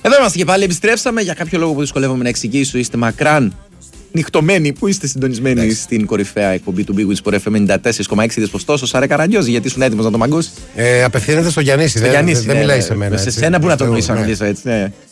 Εδώ είμαστε και πάλι, επιστρέψαμε. Για κάποιο λόγο που δυσκολεύομαι να εξηγήσω, είστε μακράν νυχτωμένοι που είστε συντονισμένοι στην κορυφαία εκπομπή του Big Wins Sport FM 94,6. Είδες πως τόσο Σάρε Καραγκιόζη, γιατί ήσουν έτοιμος να το μαγκώσεις? Απευθύνεται στο Γιαννίση, δεν μιλάει σε μένα. Σε σένα που να το νοήσω να μιλήσω έτσι.